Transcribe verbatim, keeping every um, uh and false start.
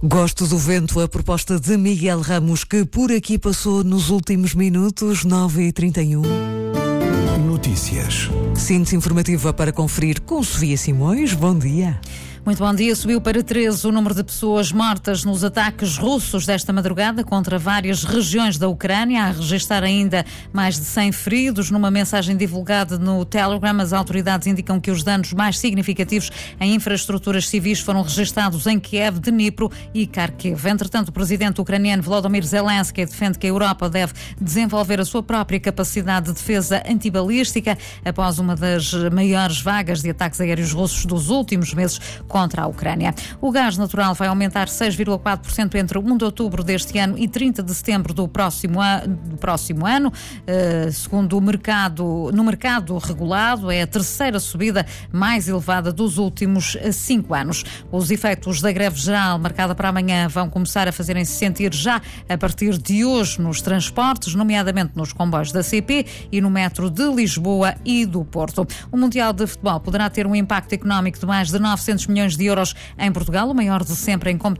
Gosto do Vento, a proposta de Miguel Ramos, que por aqui passou nos últimos minutos, nove e trinta e um. Notícias. Síntese informativa para conferir com Sofia Simões. Bom dia. Muito bom dia. Subiu para treze o número de pessoas mortas nos ataques russos desta madrugada contra várias regiões da Ucrânia. A registrar ainda mais de cem feridos. Numa mensagem divulgada no Telegram, as autoridades indicam que os danos mais significativos em infraestruturas civis foram registados em Kiev, Dnipro e Kharkiv. Entretanto, o presidente ucraniano Volodymyr Zelensky defende que a Europa deve desenvolver a sua própria capacidade de defesa antibalística após uma das maiores vagas de ataques aéreos russos dos últimos meses contra a Ucrânia. O gás natural vai aumentar seis vírgula quatro por cento entre primeiro de outubro deste ano e trinta de setembro do próximo, an- do próximo ano. Uh, segundo o mercado, no mercado regulado, é a terceira subida mais elevada dos últimos cinco anos. Os efeitos da greve geral marcada para amanhã vão começar a fazerem-se sentir já a partir de hoje nos transportes, nomeadamente nos comboios da C P e no metro de Lisboa e do Porto. O Mundial de Futebol poderá ter um impacto económico de mais de novecentos milhões de euros em Portugal, o maior de sempre em competição